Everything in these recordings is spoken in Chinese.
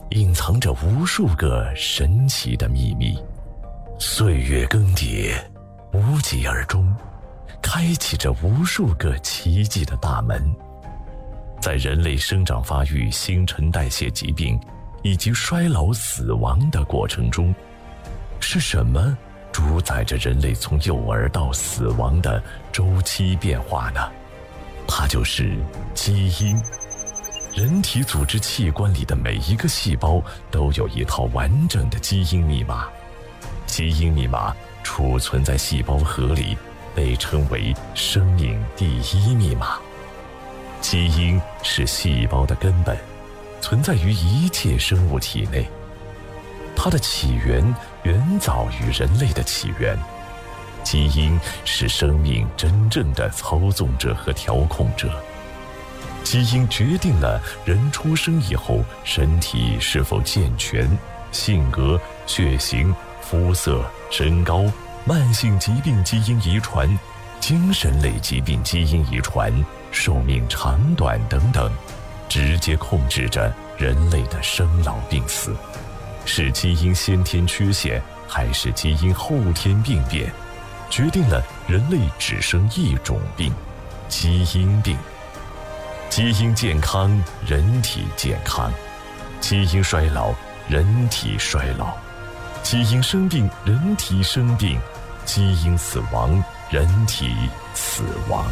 隐藏着无数个神奇的秘密。岁月更迭，无疾而终，开启着无数个奇迹的大门。在人类生长发育、新陈代谢疾病以及衰老死亡的过程中，是什么主宰着人类从幼儿到死亡的周期变化呢？它就是基因。人体组织器官里的每一个细胞都有一套完整的基因密码，基因密码储存在细胞核里，被称为生命第一密码。基因是细胞的根本，存在于一切生物体内。它的起源远早于人类的起源。基因是生命真正的操纵者和调控者。基因决定了人出生以后身体是否健全，性格、血型、肤色、身高、慢性疾病基因遗传、精神类疾病基因遗传、寿命长短等等，直接控制着人类的生老病死。是基因先天缺陷还是基因后天病变，决定了人类只生一种病——基因病。基因健康，人体健康；基因衰老，人体衰老；基因生病，人体生病；基因死亡，人体死亡。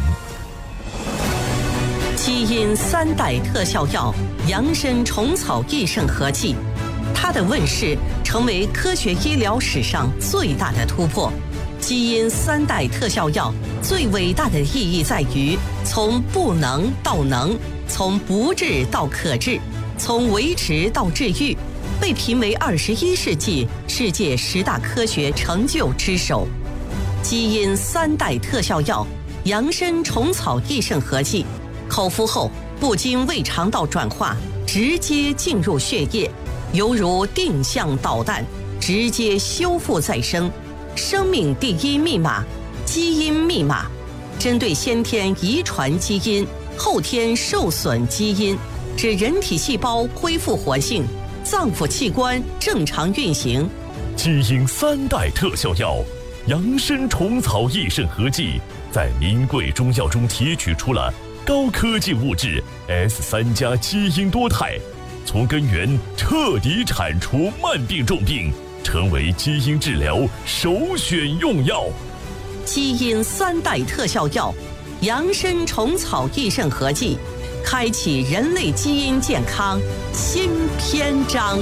基因3代特效药扬参虫草益肾合剂，它的问世成为科学医疗史上最大的突破。基因3代特效药最伟大的意义在于，从不能到能，从不治到可治，从维持到治愈，被评为21世纪世界10大科学成就之首。基因3代特效药扬参虫草益肾合剂，口服后不经胃肠道转化，直接进入血液，犹如定向导弹，直接修复再生。生命第一密码，基因密码，针对先天遗传基因、后天受损基因，使人体细胞恢复活性，脏腑器官正常运行。 基因3代特效药扬参虫草益肾合剂，在名贵中药中提取出了高科技物质 S3+ 基因多肽，从根源彻底铲除慢病重病，成为基因治疗首选用药。 基因3代特效药扬参虫草益肾合剂，开启人类基因健康新篇章。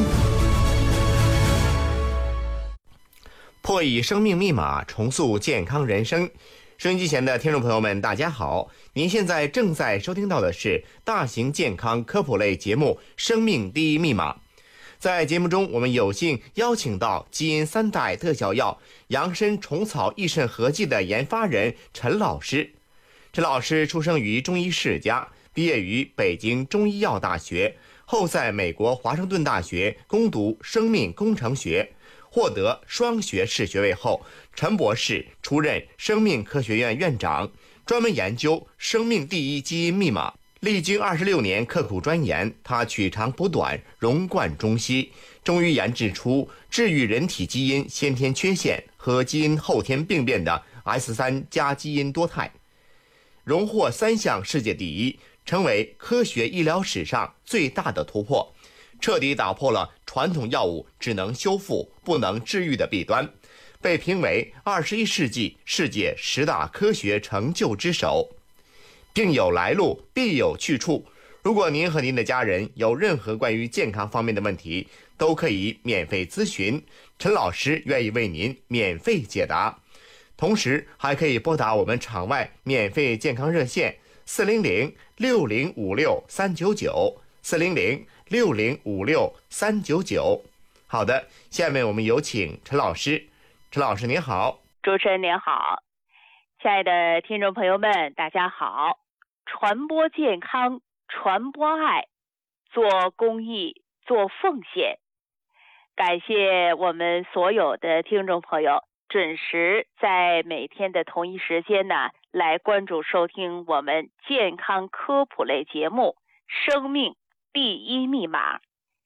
破译生命密码，重塑健康人生。收音机前的听众朋友们，大家好！您现在正在收听到的是大型健康科普类节目《生命第一密码》。在节目中，我们有幸邀请到基因3代特效药扬参虫草益肾合剂的研发人陈老师。陈老师出生于中医世家，毕业于北京中医药大学，后在美国华盛顿大学攻读生命工程学，获得双学士学位后，陈博士出任生命科学院院长，专门研究生命第一基因密码。历经26年刻苦钻研，他取长补短，融贯中西，终于研制出治愈人体基因先天缺陷和基因后天病变的 S3+ 基因多肽，荣获3项世界第一，成为科学医疗史上最大的突破，彻底打破了传统药物只能修复不能治愈的弊端，被评为21世纪世界10大科学成就之首。病有来路，必有去处。如果您和您的家人有任何关于健康方面的问题，都可以免费咨询，陈老师愿意为您免费解答。同时还可以拨打我们场外免费健康热线400-6056-399，400-6056-399。好的，下面我们有请陈老师。陈老师您好。 主持人您好，亲爱的听众朋友们大家好。传播健康，传播爱，做公益，做奉献。感谢我们所有的听众朋友准时在每天的同一时间呢，来关注收听我们健康科普类节目《生命第一密码》。